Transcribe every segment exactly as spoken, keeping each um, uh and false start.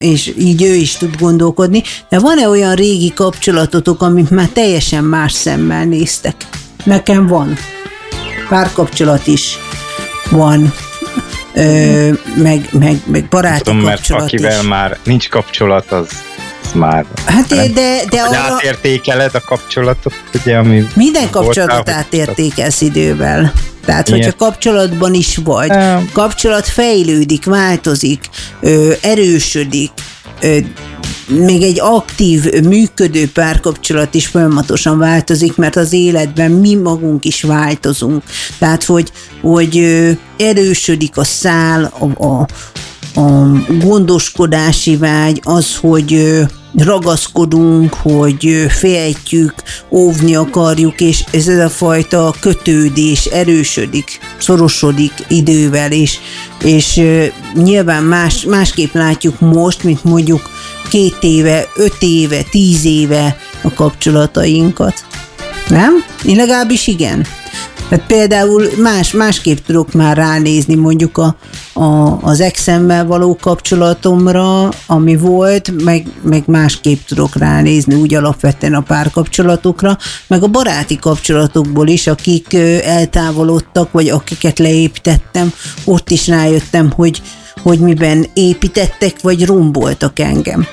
és így ő is tud gondolkodni, de van-e olyan régi kapcsolatotok, amit már teljesen más szemmel néztek? Nekem van. Párkapcsolat is van, Ö, meg, meg, meg baráti tudom, kapcsolat mert akivel is. már nincs kapcsolat, az, az már... Hát de, de, de Vagy arra... átértékeled a kapcsolatot, ugye, ami... Minden kapcsolatot voltál, átértékelsz idővel. Tehát, Igen. hogyha kapcsolatban is vagy, Um. kapcsolat fejlődik, változik, ö, erősödik, ö, még egy aktív, működő párkapcsolat is folyamatosan változik, mert az életben mi magunk is változunk. Tehát, hogy, hogy ö, erősödik a szál, a, a, a gondoskodási vágy, az, hogy ö, ragaszkodunk, hogy féltjük, óvni akarjuk, és ez a fajta kötődés erősödik, szorosodik idővel, és, és nyilván más, másképp látjuk most, mint mondjuk két éve, öt éve, tíz éve a kapcsolatainkat. Nem? Én legalábbis igen. Tehát például más, másképp tudok már ránézni mondjuk a, a, az exemmel való kapcsolatomra, ami volt, meg, meg másképp tudok ránézni úgy alapvetően a párkapcsolatokra, meg a baráti kapcsolatokból is, akik eltávolodtak, vagy akiket leépítettem, ott is rájöttem, hogy, hogy miben építettek, vagy romboltak engem.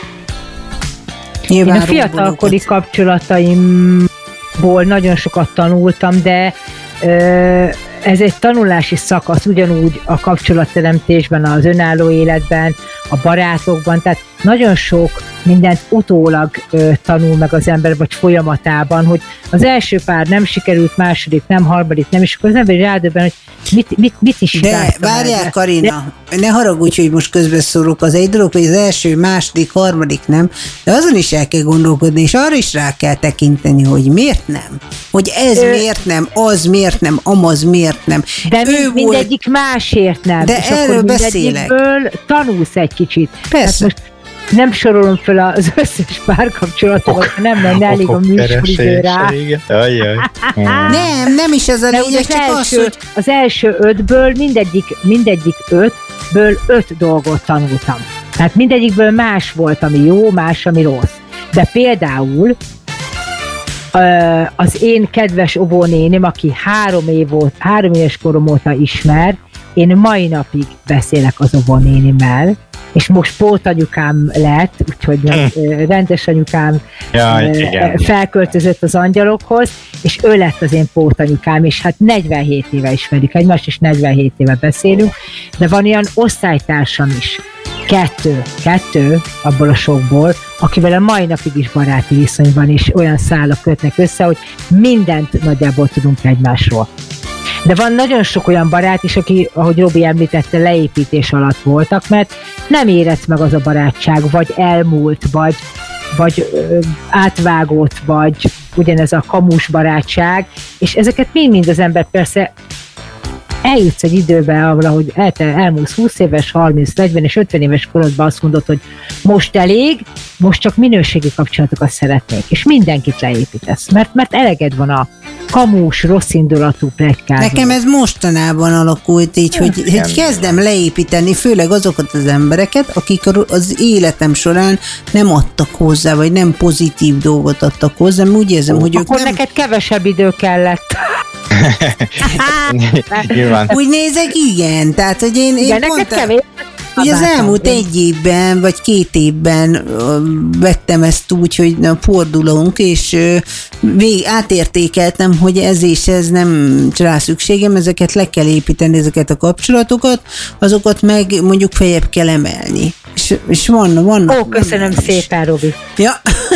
Nyilván én a fiatalkori kapcsolataimból nagyon sokat tanultam, de ö, ez egy tanulási szakasz, ugyanúgy a kapcsolatteremtésben, az önálló életben, a barátokban, tehát nagyon sok mindent utólag ö, tanul meg az ember, vagy folyamatában, hogy az első pár nem sikerült, második nem, harmadik nem, és akkor az ember rádöbben, hogy mit, mit, mit is de várjál, Karina, de... ne haragudj, hogy most közbeszólok, az egy dolog, hogy az első, második, harmadik nem, de azon is el kell gondolkodni, és arra is rá kell tekinteni, hogy miért nem, hogy ez Ö... miért nem, az miért nem, amaz miért nem. De mind, mindegyik volt... másért nem, de és erről akkor beszélek. Tanulsz egy kicsit. Persze. Hát most nem sorolom fel az összes párkapcsolatokat, ha nem lenne elég a műsoridő rá. Nem, nem is ez a lényeg, csak az, az, hogy... Az első ötből mindegyik, mindegyik ötből öt dolgot tanultam. Tehát mindegyikből más volt, ami jó, más, ami rossz. De például az én kedves óvónénim, aki három év volt, három éves korom óta ismer, én mai napig beszélek az óvónénimmel, és most pótanyukám lett, úgyhogy mm. rendes anyukám ja, felköltözött az angyalokhoz, és ő lett az én pótanyukám, és hát negyvenhét éve ismerjük egymást, és negyvenhét éve beszélünk, de van ilyen osztálytársam is, kettő, kettő abból a sokból, akivel a mai napig is baráti viszony van, és olyan szálak kötnek össze, hogy mindent nagyjából tudunk egymásról. De van nagyon sok olyan barát is, aki, ahogy Robi említette, leépítés alatt voltak, mert nem érett meg az a barátság, vagy elmúlt, vagy, vagy ö, átvágott, vagy ugyanez a kamus barátság, és ezeket mind-mind az ember persze eljutsz egy időbe, ahol ahogy el, elmúlsz húsz éves, harminc, negyven és ötven éves korodban azt mondod, hogy most elég, most csak minőségi kapcsolatokat szeretnék, és mindenkit leépítesz, mert, mert eleged van a kamus, rosszindulatú pletykázó. Nekem ez mostanában alakult így, hogy, hogy kezdem leépíteni, főleg azokat az embereket, akik az életem során nem adtak hozzá, vagy nem pozitív dolgot adtak hozzá, úgy érzem, Ó, hogy ők akkor nem... neked kevesebb idő kellett. Úgy nézek, igen. Tehát, hogy én, én pont... Kevés. Ugye az elmúlt én. egy évben, vagy két évben vettem ezt úgy, hogy na, fordulunk, és vég, átértékeltem, hogy ez és ez nem rá szükségem, ezeket le kell építeni, ezeket a kapcsolatokat, azokat meg mondjuk feljebb kell emelni. És, és van, van. Ó, köszönöm szépen, Robi. Ja.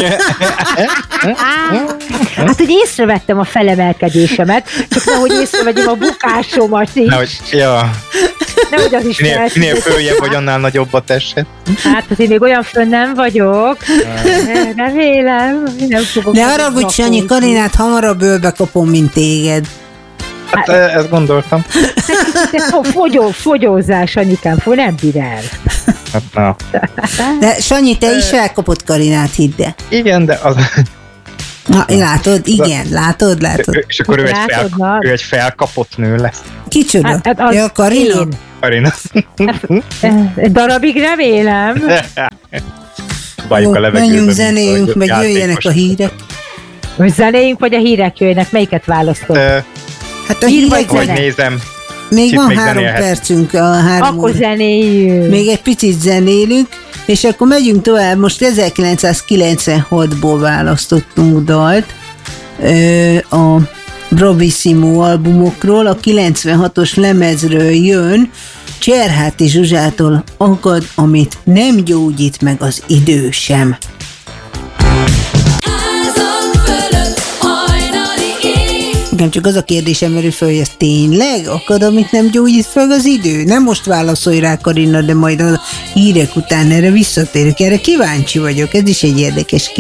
Hát, hogy észrevettem a felemelkedésemet, csak nehogy észrevegyem a bukásomat is. Nehogy, ja. Nehogy az is minél, minél följebb vagy, annál nagyobbat esett. Hát, hogy én még olyan fönn nem vagyok. Remélem, nem fogok. Ne haragudj, Sanyi, Karinát hamarabb ölbe kapom, mint téged. Hát, hát ezt gondoltam. Fogyó, fogyózás, Anyikám, fog, nem bír el. Hát na. De Sanyi, te is felkapod Karinát, hidd el. Igen, de az... Na, látod? Igen, látod, látod. És akkor ő egy, fel, ő egy felkapott nő lesz. Kicsoda? Hát, hát ja, Karina? Én. Karina. Darabig remélem. Várjuk a levegőben. menjünk, mint zenéljünk, a meg játékos. jöjjenek a hírek. Hogy zenéljünk, vagy a hírek jöjjenek? Melyiket választod? Ö, Hát a Hír hírek, vagy Vagy zene? nézem. még kicsit van még három zenélhet. percünk, a három Akkor óra. zenéljünk. Még egy picit zenélünk, és akkor megyünk tovább. Most ezerkilencszázkilencvenhatból választottunk dalt ö, a Bravissimo albumokról. A kilencvenhatos lemezről jön Cserháti Zsuzsától Akad, amit nem gyógyít meg az idő sem. Házak fölött hajnali ég. Igen, csak az a kérdésem merül föl, hogy ez tényleg akad, amit nem gyógyít fel az idő? Nem most válaszolj rá, Karina, de majd a hírek után erre visszatérünk. Erre kíváncsi vagyok, ez is egy érdekes kérdés.